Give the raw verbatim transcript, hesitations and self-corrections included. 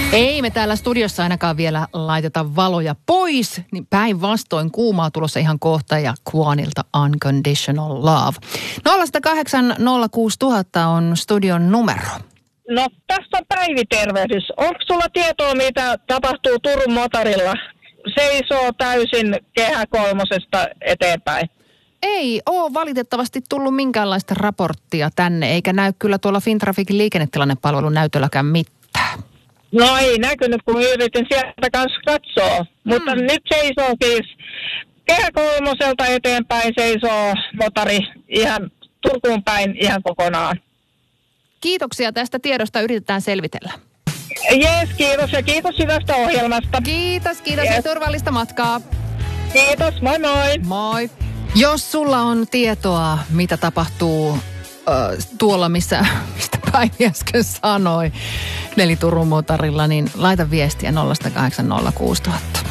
Ei me täällä studiossa ainakaan vielä laiteta valoja pois, niin päinvastoin kuumaa tulossa ihan kohta ja Quanilta Unconditional Love. nolla kahdeksan nolla kuusi nolla nolla nolla on studion numero. No, tässä on Päivi tervehdys. Onko sulla tietoa, mitä tapahtuu Turun motorilla? Seisoo täysin Kehä kolmosesta eteenpäin. Ei ole valitettavasti tullut minkäänlaista raporttia tänne, eikä näy kyllä tuolla Fintrafikin liikennetilannepalvelun näytölläkään mitään. No ei näkynyt, kun yritin sieltä kanssa katsoa. Hmm. Mutta nyt seisoo siis Kehä kolmoselta eteenpäin seisoo motori ihan Turkuun päin ihan kokonaan. Kiitoksia tästä tiedosta, yritetään selvitellä. Jees, kiitos ja kiitos hyvästä ohjelmasta. Kiitos, kiitos Yes. ja turvallista matkaa. Kiitos, moi moi. Moi. Jos sulla on tietoa, mitä tapahtuu äh, tuolla, missä, mistä Päivi äsken sanoi, Neli Turun motorilla, niin laita viestiä nolla kahdeksan nolla kuusi nolla nolla nolla.